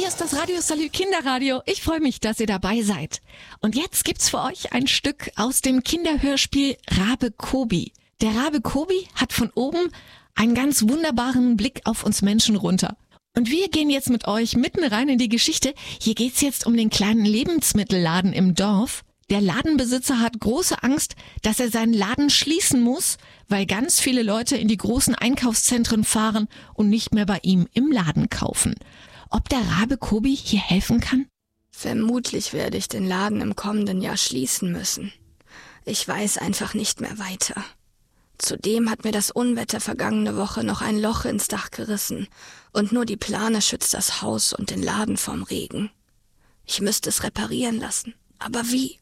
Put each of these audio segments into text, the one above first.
ist das Radio Salü Kinderradio. Ich freue mich, dass ihr dabei seid. Und jetzt gibt's für euch ein Stück aus dem Kinderhörspiel Rabe Kobi. Der Rabe Kobi hat von oben einen ganz wunderbaren Blick auf uns Menschen runter. Und wir gehen jetzt mit euch mitten rein in die Geschichte. Hier geht's jetzt um den kleinen Lebensmittelladen im Dorf. Der Ladenbesitzer hat große Angst, dass er seinen Laden schließen muss, weil ganz viele Leute in die großen Einkaufszentren fahren und nicht mehr bei ihm im Laden kaufen. Ob der Rabe Kobi hier helfen kann? Vermutlich werde ich den Laden im kommenden Jahr schließen müssen. Ich weiß einfach nicht mehr weiter. Zudem hat mir das Unwetter vergangene Woche noch ein Loch ins Dach gerissen und nur die Plane schützt das Haus und den Laden vom Regen. Ich müsste es reparieren lassen, aber wie?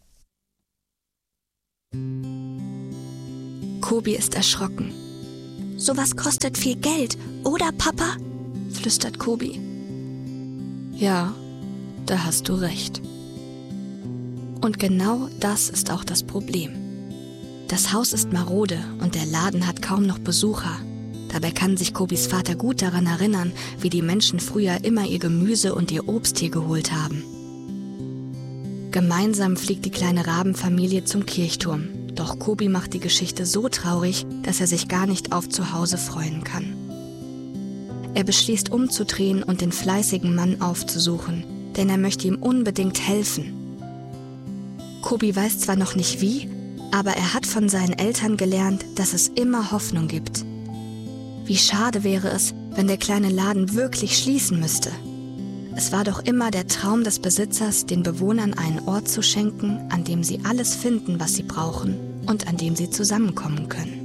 Kobi ist erschrocken. Sowas kostet viel Geld, oder Papa? Flüstert Kobi. Ja, da hast du recht. Und genau das ist auch das Problem. Das Haus ist marode und der Laden hat kaum noch Besucher. Dabei kann sich Kobis Vater gut daran erinnern, wie die Menschen früher immer ihr Gemüse und ihr Obst hier geholt haben. Gemeinsam fliegt die kleine Rabenfamilie zum Kirchturm. Doch Kobi macht die Geschichte so traurig, dass er sich gar nicht auf zu Hause freuen kann. Er beschließt umzudrehen und den fleißigen Mann aufzusuchen, denn er möchte ihm unbedingt helfen. Kobi weiß zwar noch nicht wie, aber er hat von seinen Eltern gelernt, dass es immer Hoffnung gibt. Wie schade wäre es, wenn der kleine Laden wirklich schließen müsste. Es war doch immer der Traum des Besitzers, den Bewohnern einen Ort zu schenken, an dem sie alles finden, was sie brauchen und an dem sie zusammenkommen können.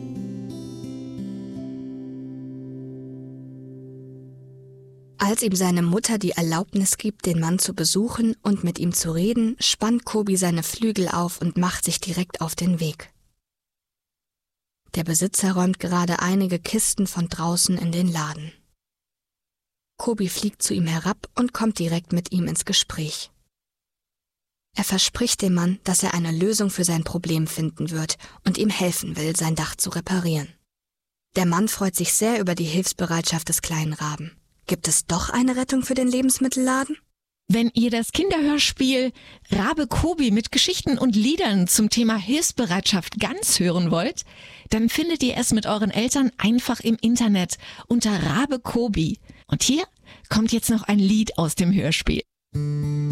Als ihm seine Mutter die Erlaubnis gibt, den Mann zu besuchen und mit ihm zu reden, spannt Kobi seine Flügel auf und macht sich direkt auf den Weg. Der Besitzer räumt gerade einige Kisten von draußen in den Laden. Kobi fliegt zu ihm herab und kommt direkt mit ihm ins Gespräch. Er verspricht dem Mann, dass er eine Lösung für sein Problem finden wird und ihm helfen will, sein Dach zu reparieren. Der Mann freut sich sehr über die Hilfsbereitschaft des kleinen Raben. Gibt es doch eine Rettung für den Lebensmittelladen? Wenn ihr das Kinderhörspiel Rabe Kobi mit Geschichten und Liedern zum Thema Hilfsbereitschaft ganz hören wollt, dann findet ihr es mit euren Eltern einfach im Internet unter Rabe Kobi. Und hier kommt jetzt noch ein Lied aus dem Hörspiel.